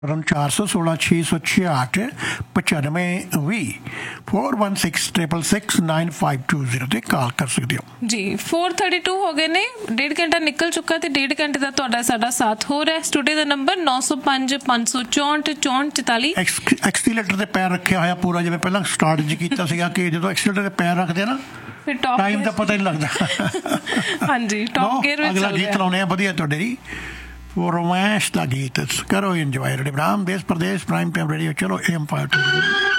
416 666 9520 4166669520 ਤੇ ਕਾਲ ਕਰ ਸਕਦੇ ਹੋ ਜੀ। 4:32 ਹੋ ਗਏ ਨੇ, 1.5 ਘੰਟਾ ਨਿਕਲ ਚੁੱਕਾ ਤੇ 1.5 ਘੰਟੇ ਦਾ ਤੁਹਾਡਾ ਸਾਡਾ ਸਾਥ ਹੋ ਰਿਹਾ। ਸਟੂਡੀਓ ਦਾ ਨੰਬਰ 905 564 6444। ਐਕਸੀਲੇਟਰ ਤੇ ਪੈਰ ਰੱਖਿਆ ਹੋਇਆ ਪੂਰਾ, ਜਿਵੇਂ ਪਹਿਲਾਂ ਸਟਾਰਟ ਜੀ ਕੀਤਾ ਸੀਗਾ ਕਿ ਜਦੋਂ ਐਕਸੀਲੇਟਰ ਤੇ ਪੈਰ ਰੱਖਦੇ ਆ ਨਾ ਟਾਈਮ ਦਾ ਪਤਾ ਨਹੀਂ ਲੱਗਦਾ। ਹਾਂਜੀ, ਟੌਪ ਗੇਅਰ ਵਿੱਚ ਅਗਲਾ ਗੀਤ ਲਾਉਣੇ ਆ ਵਧੀਆ ਤੁਹਾਡੇ ਲਈ, रोमांस का गीत करो एंजॉय। रेडियो देश प्रदेश प्राइम टाइम रेडियो। चलो AM 5